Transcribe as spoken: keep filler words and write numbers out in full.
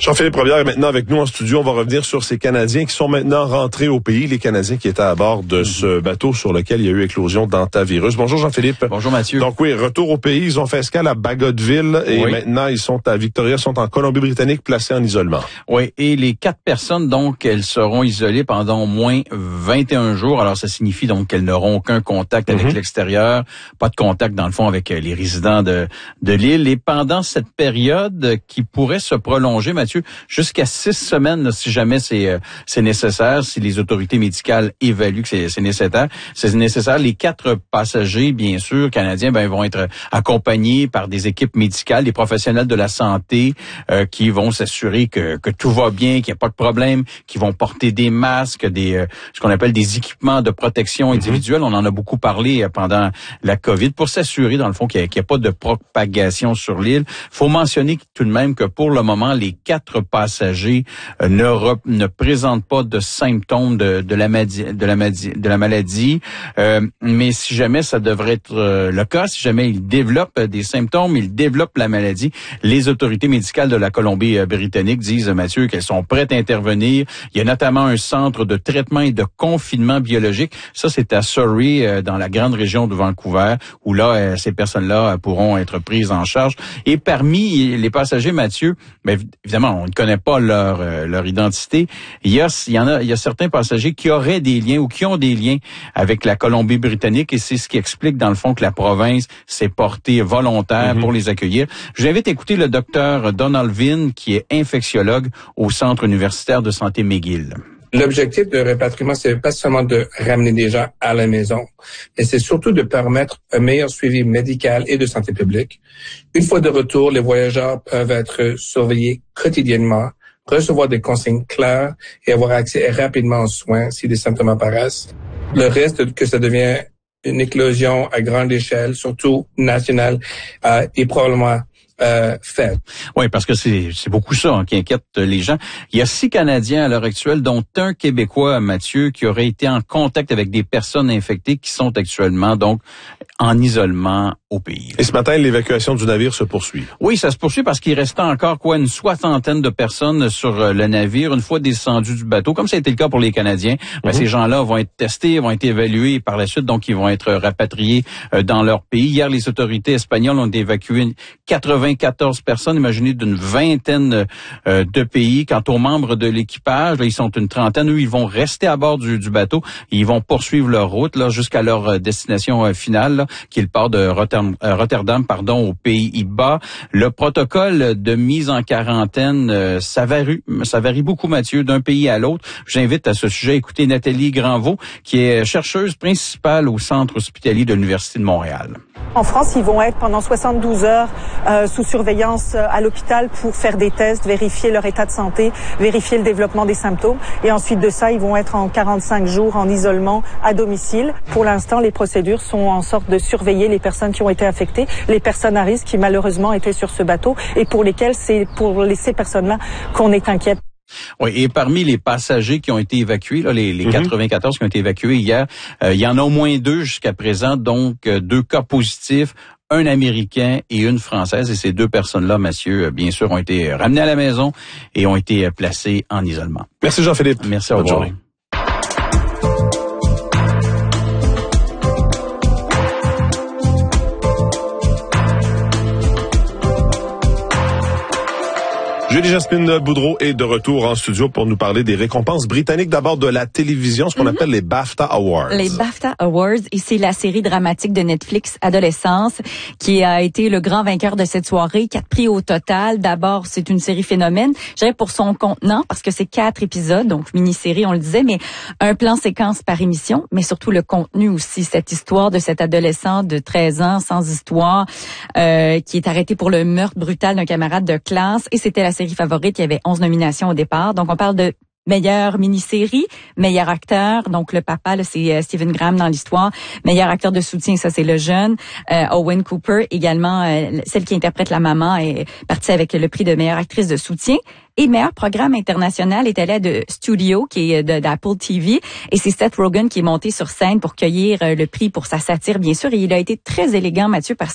Jean-Philippe Robillard est maintenant avec nous en studio. On va revenir sur ces Canadiens qui sont maintenant rentrés au pays, les Canadiens qui étaient à bord de ce bateau sur lequel il y a eu éclosion d'hantavirus. Bonjour Jean-Philippe. Bonjour Mathieu. Donc oui, retour au pays. Ils ont fait escale à Bagotville et oui. maintenant ils sont à Victoria, sont en Colombie-Britannique, placés en isolement. Oui, et les quatre personnes, donc, elles seront isolées pendant au moins vingt et un jours. Alors, ça signifie donc qu'elles n'auront aucun contact avec mm-hmm. l'extérieur, pas de contact dans le fond avec les résidents de, de l'île. Et pendant cette période qui pourrait se prolonger, Mathieu, jusqu'à six semaines, là, si jamais c'est euh, c'est nécessaire, si les autorités médicales évaluent que c'est, c'est nécessaire, c'est nécessaire. Les quatre passagers, bien sûr, canadiens, ben vont être accompagnés par des équipes médicales, des professionnels de la santé euh, qui vont s'assurer que que tout va bien, qu'il n'y a pas de problème, qui vont porter des masques, des euh, ce qu'on appelle des équipements de protection individuelle. Mm-hmm. On en a beaucoup parlé euh, pendant la COVID pour s'assurer, dans le fond, qu'il n'y a, qu'il y a pas de propagation sur l'île. Faut mentionner tout de même que pour le moment, les quatre passagers euh, ne, re, ne présentent pas de symptômes de, de la maladie, de la maladie, de la maladie. Euh, mais si jamais ça devrait être euh, le cas, si jamais ils développent des symptômes, ils développent la maladie, les autorités médicales de la Colombie-Britannique disent, Mathieu, qu'elles sont prêtes à intervenir. Il y a notamment un centre de traitement et de confinement biologique. Ça, c'est à Surrey, euh, dans la grande région de Vancouver, où là, euh, ces personnes-là pourront être prises en charge. Et parmi les passagers, Mathieu, bien, évidemment, on ne connaît pas leur euh, leur identité. Il y a il y en a il y a certains passagers qui auraient des liens ou qui ont des liens avec la Colombie-Britannique et c'est ce qui explique dans le fond que la province s'est portée volontaire mm-hmm. pour les accueillir. Je vous invite à écouter le docteur Donald Vin qui est infectiologue au Centre universitaire de santé McGill. L'objectif de rapatriement, c'est pas seulement de ramener des gens à la maison, mais c'est surtout de permettre un meilleur suivi médical et de santé publique. Une fois de retour, les voyageurs peuvent être surveillés quotidiennement, recevoir des consignes claires et avoir accès rapidement aux soins si des symptômes apparaissent. Le reste, que ça devient une éclosion à grande échelle, surtout nationale, euh, est probablement Euh, fait. Oui, parce que c'est c'est beaucoup ça hein, qui inquiète les gens. Il y a six Canadiens à l'heure actuelle, dont un Québécois, Mathieu, qui aurait été en contact avec des personnes infectées qui sont actuellement donc en isolement au pays. Et ce matin, l'évacuation du navire se poursuit. Oui, ça se poursuit parce qu'il restait encore quoi une soixantaine de personnes sur le navire une fois descendus du bateau, comme ça a été le cas pour les Canadiens. Ben, mm-hmm. Ces gens-là vont être testés, vont être évalués par la suite, donc ils vont être rapatriés dans leur pays. Hier, les autorités espagnoles ont évacué quatre-vingt-quatorze personnes, imaginez d'une vingtaine euh, de pays. Quant aux membres de l'équipage, là, ils sont une trentaine. Eux, ils vont rester à bord du, du bateau. Et ils vont poursuivre leur route là jusqu'à leur destination euh, finale, là, qui est le port de Rotterdam, euh, Rotterdam, pardon, aux Pays-Bas. Le protocole de mise en quarantaine, euh, ça varie, ça varie beaucoup, Mathieu, d'un pays à l'autre. J'invite à ce sujet à écouter Nathalie Granvaux, qui est chercheuse principale au Centre hospitalier de l'Université de Montréal. En France, ils vont être pendant soixante-douze heures euh, sous surveillance euh, à l'hôpital pour faire des tests, vérifier leur état de santé, vérifier le développement des symptômes. Et ensuite de ça, ils vont être en quarante-cinq jours en isolement à domicile. Pour l'instant, les procédures sont en sorte de surveiller les personnes qui ont été affectées, les personnes à risque qui malheureusement étaient sur ce bateau et pour lesquelles c'est pour les, ces personnes-là qu'on est inquiète. Oui, et parmi les passagers qui ont été évacués, là, les, les mm-hmm. quatre-vingt-quatorze qui ont été évacués hier, euh, il y en a au moins deux jusqu'à présent, donc euh, deux cas positifs, un Américain et une Française. Et ces deux personnes-là, Mathieu, bien sûr, ont été ramenées à la maison et ont été placées en isolement. Merci Jean-Philippe. Merci, au revoir. Julie-Jasmine Boudreau est de retour en studio pour nous parler des récompenses britanniques, d'abord de la télévision, ce qu'on mm-hmm. appelle les BAFTA Awards. Les BAFTA Awards, et c'est la série dramatique de Netflix Adolescence qui a été le grand vainqueur de cette soirée. Quatre prix au total. D'abord, c'est une série phénomène, je dirais pour son contenant, parce que c'est quatre épisodes, donc mini-série, on le disait, mais un plan séquence par émission, mais surtout le contenu aussi, cette histoire de cet adolescent de treize ans, sans histoire, euh, qui est arrêté pour le meurtre brutal d'un camarade de classe, et c'était la série favorite. Il y avait onze nominations au départ. Donc, on parle de meilleure mini-série, meilleur acteur, donc le papa, là, c'est euh, Stephen Graham dans l'histoire. Meilleur acteur de soutien, ça c'est le jeune. Euh, Owen Cooper, également, euh, celle qui interprète la maman, est partie avec le prix de meilleure actrice de soutien. Et meilleur programme international est allé de Studio, qui est de, d'Apple T V. Et c'est Seth Rogen qui est monté sur scène pour cueillir le prix pour sa satire, bien sûr. Et il a été très élégant, Mathieu, parce